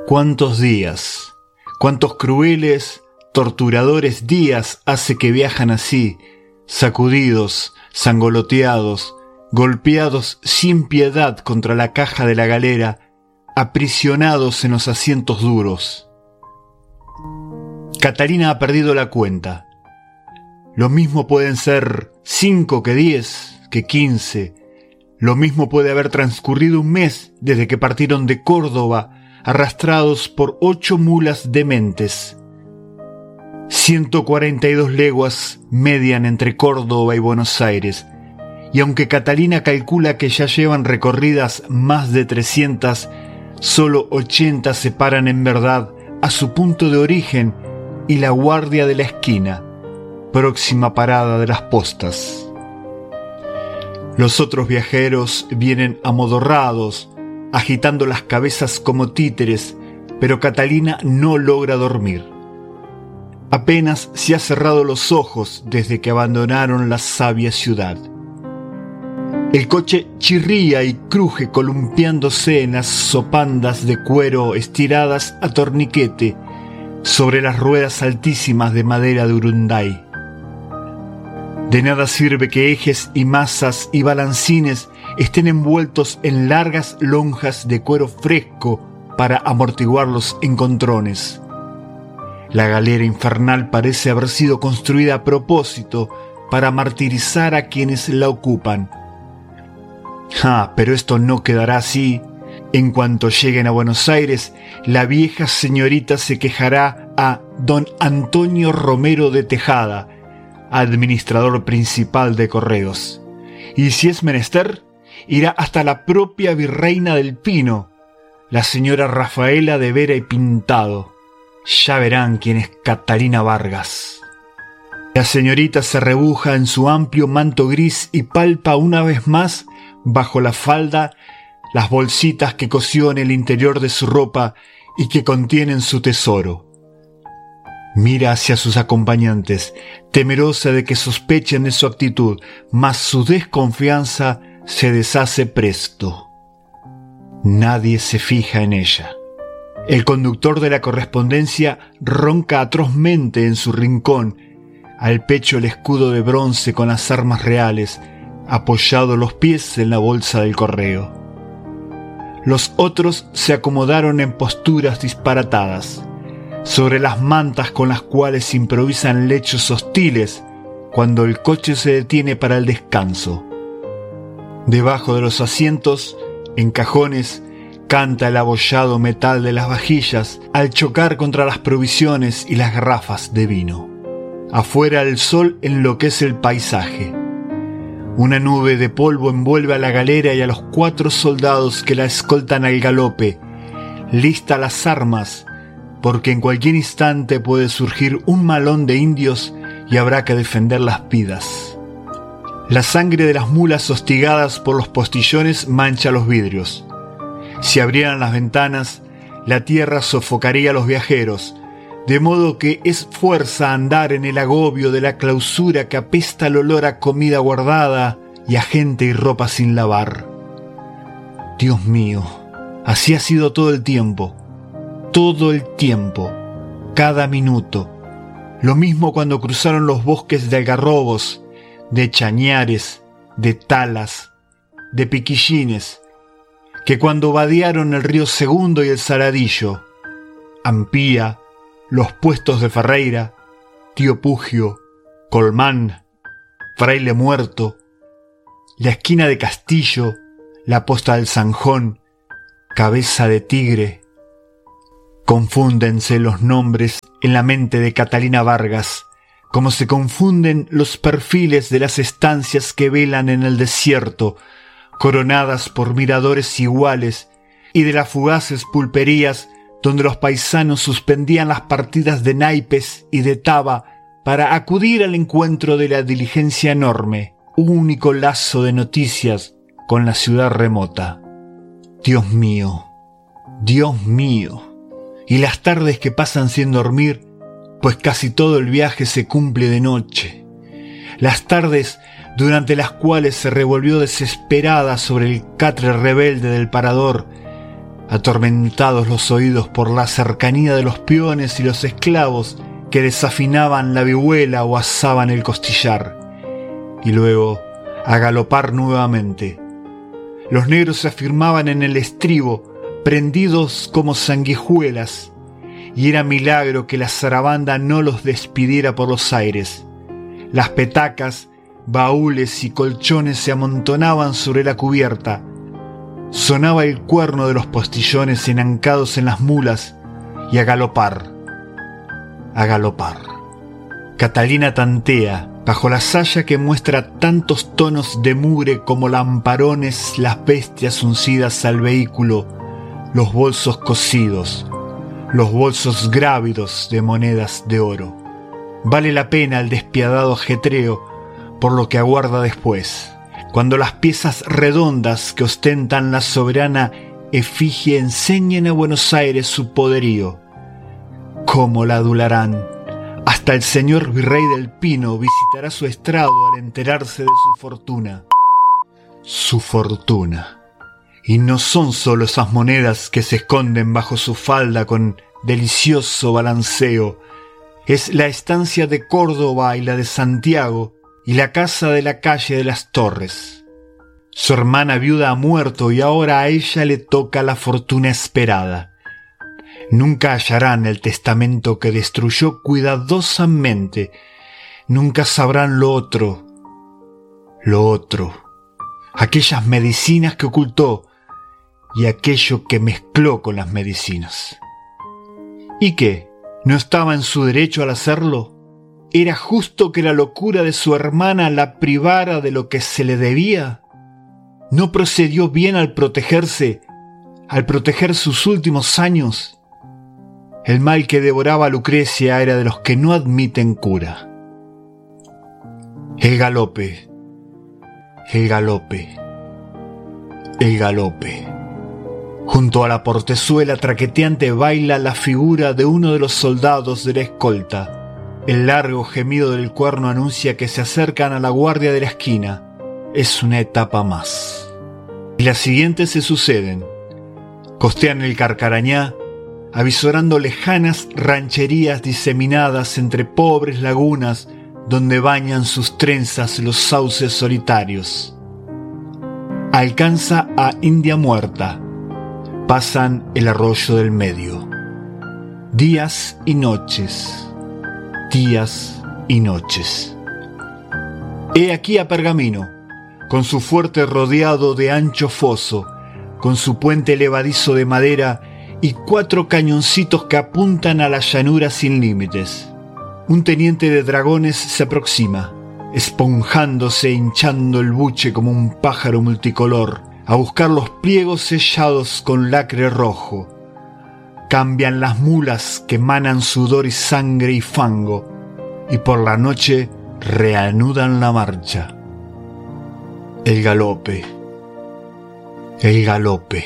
¿Cuántos días, cuántos crueles, torturadores días hace que viajan así, sacudidos, sangoloteados, golpeados sin piedad contra la caja de la galera, aprisionados en los asientos duros? Catalina ha perdido la cuenta. Lo mismo pueden ser 5 que 10, que 15. Lo mismo puede haber transcurrido un mes desde que partieron de Córdoba, arrastrados por 8 mulas dementes. 142 leguas median entre Córdoba y Buenos Aires, y aunque Catalina calcula que ya llevan recorridas más de 300, solo 80 se paran en verdad a su punto de origen y la guardia de la esquina, próxima parada de las postas. Los otros viajeros vienen amodorrados, agitando las cabezas como títeres, pero Catalina no logra dormir. Apenas se ha cerrado los ojos desde que abandonaron la sabia ciudad. El coche chirría y cruje columpiándose en las sopandas de cuero estiradas a torniquete sobre las ruedas altísimas de madera de Urunday. De nada sirve que ejes y masas y balancines estén envueltos en largas lonjas de cuero fresco para amortiguar los encontrones. La galera infernal parece haber sido construida a propósito para martirizar a quienes la ocupan. Pero esto no quedará así. En cuanto lleguen a Buenos Aires, la vieja señorita se quejará a don Antonio Romero de Tejada, administrador principal de correos. Y si es menester, irá hasta la propia virreina del Pino, la señora Rafaela de Vera y Pintado. Ya verán quién es Catalina Vargas. La señorita se rebuja en su amplio manto gris y palpa una vez más bajo la falda las bolsitas que cosió en el interior de su ropa y que contienen su tesoro. Mira hacia sus acompañantes, temerosa de que sospechen de su actitud, mas su desconfianza se deshace presto. Nadie se fija en ella. El conductor de la correspondencia ronca atrozmente en su rincón, al pecho el escudo de bronce con las armas reales, apoyado los pies en la bolsa del correo. Los otros se acomodaron en posturas disparatadas, sobre las mantas con las cuales improvisan lechos hostiles cuando el coche se detiene para el descanso. Debajo de los asientos, en cajones, canta el abollado metal de las vajillas al chocar contra las provisiones y las garrafas de vino. Afuera el sol enloquece el paisaje. Una nube de polvo envuelve a la galera y a los 4 soldados que la escoltan al galope, lista las armas, porque en cualquier instante puede surgir un malón de indios y habrá que defender las vidas. La sangre de las mulas hostigadas por los postillones mancha los vidrios. Si abrieran las ventanas, la tierra sofocaría a los viajeros, de modo que es fuerza andar en el agobio de la clausura que apesta el olor a comida guardada y a gente y ropa sin lavar. Dios mío, así ha sido todo el tiempo, cada minuto. Lo mismo cuando cruzaron los bosques de algarrobos, de chañares, de talas, de piquillines, que cuando vadearon el río Segundo y el Saladillo, Ampía, los puestos de Ferreira, Tío Pugio, Colmán, Fraile Muerto, la esquina de Castillo, la posta del Zanjón, Cabeza de Tigre. Confúndense los nombres en la mente de Catalina Vargas, como se confunden los perfiles de las estancias que velan en el desierto, coronadas por miradores iguales, y de las fugaces pulperías donde los paisanos suspendían las partidas de naipes y de taba para acudir al encuentro de la diligencia enorme, único lazo de noticias con la ciudad remota. Dios mío, y las tardes que pasan sin dormir, pues casi todo el viaje se cumple de noche. Las tardes durante las cuales se revolvió desesperada sobre el catre rebelde del parador, atormentados los oídos por la cercanía de los peones y los esclavos que desafinaban la vihuela o asaban el costillar, y luego a galopar nuevamente. Los negros se afirmaban en el estribo, prendidos como sanguijuelas, y era milagro que la zarabanda no los despidiera por los aires. Las petacas, baúles y colchones se amontonaban sobre la cubierta. Sonaba el cuerno de los postillones enancados en las mulas, y a galopar, a galopar. Catalina tantea, bajo la saya que muestra tantos tonos de mugre como lamparones, las bestias uncidas al vehículo, los bolsos cosidos, los bolsos grávidos de monedas de oro. Vale la pena el despiadado ajetreo por lo que aguarda después, cuando las piezas redondas que ostentan la soberana efigie enseñen a Buenos Aires su poderío. ¿Cómo la adularán? Hasta el señor virrey del Pino visitará su estrado al enterarse de su fortuna. Su fortuna. Y no son solo esas monedas que se esconden bajo su falda con delicioso balanceo. Es la estancia de Córdoba y la de Santiago y la casa de la calle de las Torres. Su hermana viuda ha muerto y ahora a ella le toca la fortuna esperada. Nunca hallarán el testamento que destruyó cuidadosamente. Nunca sabrán lo otro. Aquellas medicinas que ocultó y aquello que mezcló con las medicinas. ¿Y qué? ¿No estaba en su derecho al hacerlo? ¿Era justo que la locura de su hermana la privara de lo que se le debía? ¿No procedió bien al protegerse, al proteger sus últimos años? El mal que devoraba a Lucrecia era de los que no admiten cura. El galope, el galope, el galope. Junto a la portezuela traqueteante baila la figura de uno de los soldados de la escolta. El largo gemido del cuerno anuncia que se acercan a la guardia de la esquina. Es una etapa más. Y las siguientes se suceden. Costean el Carcarañá, avisorando lejanas rancherías diseminadas entre pobres lagunas donde bañan sus trenzas los sauces solitarios. Alcanza a India Muerta. Pasan el arroyo del medio. Días y noches. Días y noches. He aquí a Pergamino, con su fuerte rodeado de ancho foso, con su puente levadizo de madera y 4 cañoncitos que apuntan a la llanura sin límites. Un teniente de dragones se aproxima, esponjándose e hinchando el buche como un pájaro multicolor, a buscar los pliegos sellados con lacre rojo. Cambian las mulas que manan sudor y sangre y fango, y por la noche reanudan la marcha. El galope, el galope,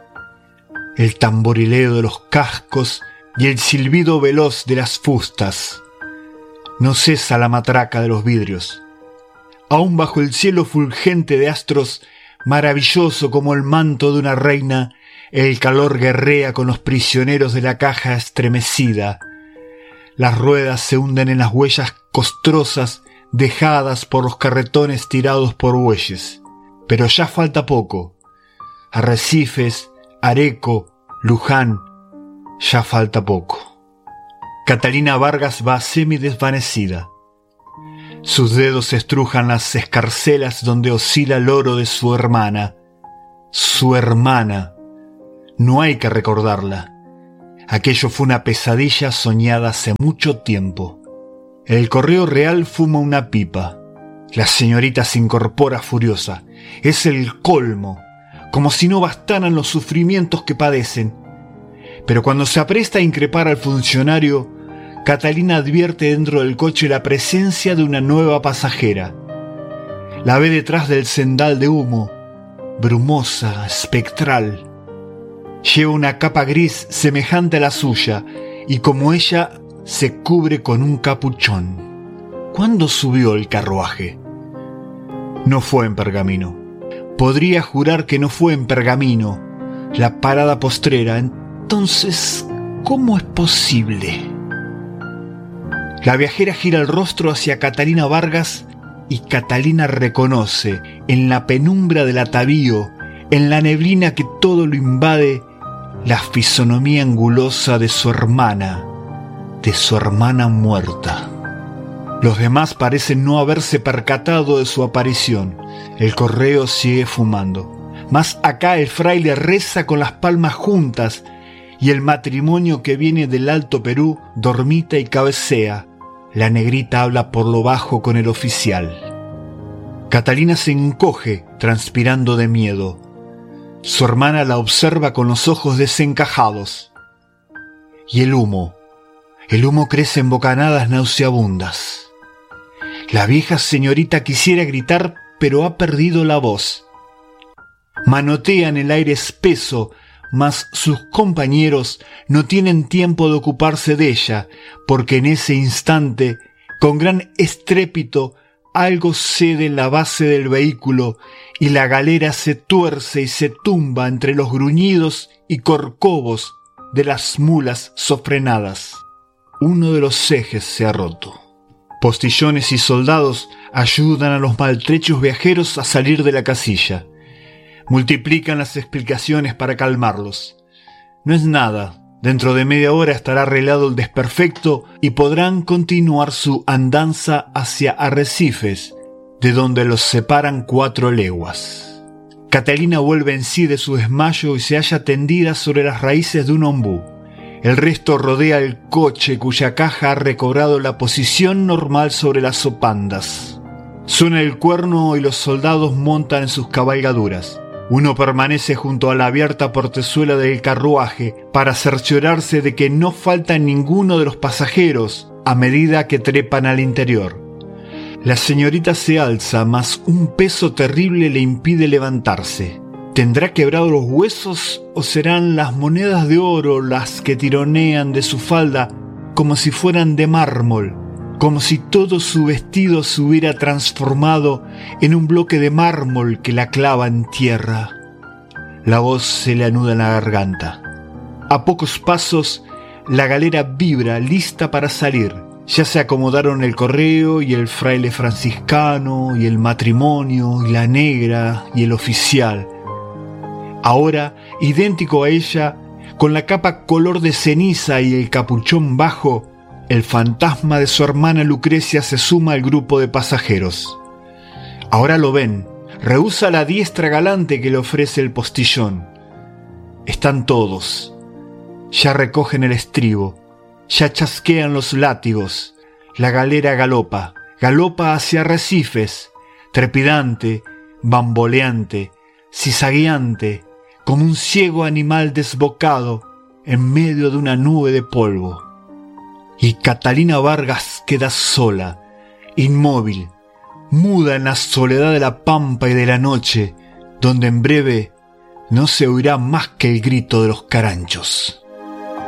el tamborileo de los cascos y el silbido veloz de las fustas. No cesa la matraca de los vidrios. Aún bajo el cielo fulgente de astros, maravilloso como el manto de una reina, el calor guerrea con los prisioneros de la caja estremecida. Las ruedas se hunden en las huellas costrosas dejadas por los carretones tirados por bueyes. Pero ya falta poco. Arrecifes, Areco, Luján, ya falta poco. Catalina Vargas va semidesvanecida. Sus dedos estrujan las escarcelas donde oscila el oro de su hermana. Su hermana. No hay que recordarla. Aquello fue una pesadilla soñada hace mucho tiempo. El correo real fuma una pipa. La señorita se incorpora furiosa. Es el colmo, como si no bastaran los sufrimientos que padecen. Pero cuando se apresta a increpar al funcionario, Catalina advierte dentro del coche la presencia de una nueva pasajera. La ve detrás del cendal de humo, brumosa, espectral. Lleva una capa gris semejante a la suya y como ella se cubre con un capuchón. ¿Cuándo subió el carruaje? No fue en Pergamino. Podría jurar que no fue en Pergamino. la parada postrera. Entonces, ¿cómo es posible? La viajera gira el rostro hacia Catalina Vargas y Catalina reconoce, en la penumbra del atavío, en la neblina que todo lo invade, la fisonomía angulosa de su hermana muerta. Los demás parecen no haberse percatado de su aparición. El correo sigue fumando. Más acá el fraile reza con las palmas juntas y el matrimonio que viene del Alto Perú dormita y cabecea. La negrita habla por lo bajo con el oficial. Catalina se encoge, transpirando de miedo. Su hermana la observa con los ojos desencajados. Y el humo crece en bocanadas nauseabundas. La vieja señorita quisiera gritar, pero ha perdido la voz. Manotea en el aire espeso, mas sus compañeros no tienen tiempo de ocuparse de ella, porque en ese instante, con gran estrépito, algo cede en la base del vehículo y la galera se tuerce y se tumba entre los gruñidos y corcovos de las mulas sofrenadas. Uno de los ejes se ha roto. Postillones y soldados ayudan a los maltrechos viajeros a salir de la casilla. Multiplican las explicaciones para calmarlos. No es nada. Dentro de media hora estará arreglado el desperfecto y podrán continuar su andanza hacia Arrecifes, de donde los separan 4 leguas. Catalina vuelve en sí de su desmayo y se halla tendida sobre las raíces de un ombú. El resto rodea el coche cuya caja ha recobrado la posición normal sobre las sopandas. Suena el cuerno y los soldados montan en sus cabalgaduras. Uno permanece junto a la abierta portezuela del carruaje para cerciorarse de que no falta ninguno de los pasajeros a medida que trepan al interior. La señorita se alza, mas un peso terrible le impide levantarse. ¿Tendrá quebrados los huesos o serán las monedas de oro las que tironean de su falda como si fueran de mármol? Como si todo su vestido se hubiera transformado en un bloque de mármol que la clava en tierra. La voz se le anuda en la garganta. A pocos pasos, la galera vibra, lista para salir. Ya se acomodaron el correo y el fraile franciscano y el matrimonio y la negra y el oficial. Ahora, idéntico a ella, con la capa color de ceniza y el capuchón bajo, el fantasma de su hermana Lucrecia se suma al grupo de pasajeros. Ahora lo ven, rehúsa la diestra galante que le ofrece el postillón. Están todos. Ya recogen el estribo, ya chasquean los látigos. La galera galopa hacia Arrecifes, trepidante, bamboleante, zizagueante, como un ciego animal desbocado en medio de una nube de polvo. Y Catalina Vargas queda sola, inmóvil, muda en la soledad de la pampa y de la noche, donde en breve no se oirá más que el grito de los caranchos.